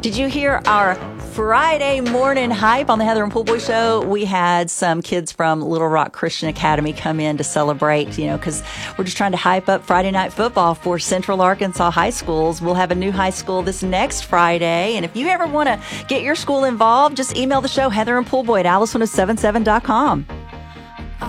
Did you hear our Friday morning hype on the Heather and Poolboy Show? We had some kids from Little Rock Christian Academy come in to celebrate, because we're just trying to hype up Friday night football for Central Arkansas high schools. We'll have a new high school this next Friday. And if you ever want to get your school involved, just email the show, Heather and Poolboy at alice1077.com.